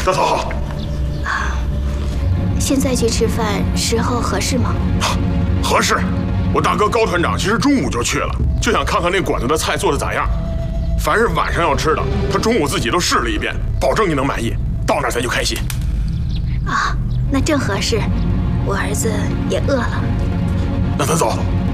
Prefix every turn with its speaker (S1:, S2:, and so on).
S1: 大嫂好。
S2: 现在去吃饭，时候合适吗？
S1: 合适。我大哥高团长其实中午就去了，就想看看那馆子的菜做的咋样。凡是晚上要吃的，他中午自己都试了一遍，保证你能满意。到那儿咱就开席。
S2: 啊，那正合适，我儿子也饿了。
S1: 那咱走。